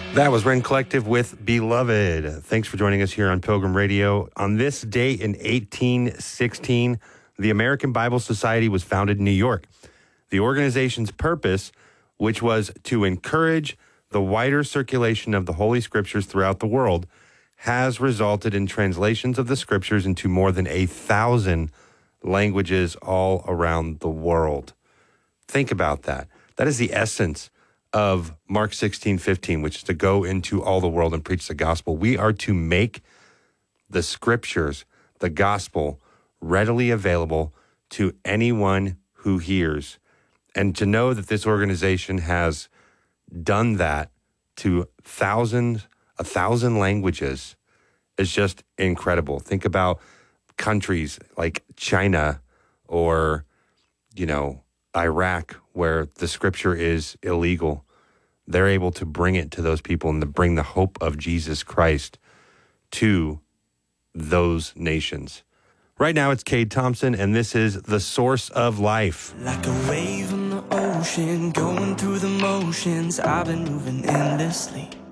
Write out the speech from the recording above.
That was Ren Collective with Beloved. Thanks for joining us here on Pilgrim Radio. On this date in 1816, the American Bible Society was founded in New York. The organization's purpose, which was to encourage the wider circulation of the Holy Scriptures throughout the world, has resulted in translations of the Scriptures into more than 1,000 languages all around the world. Think about that. That is the essence of Mark 16:15, which is to go into all the world and preach the gospel. We are to make the Scriptures, the gospel, readily available to anyone who hears. And to know that this organization has done that to 1,000 languages is just incredible. Think about countries like China or, Iraq, where the Scripture is illegal. They're able to bring it to those people and to bring the hope of Jesus Christ to those nations. Right now, it's Cade Thompson, and this is The Source of Life. Like a wave on the ocean, going through the motions, I've been moving endlessly.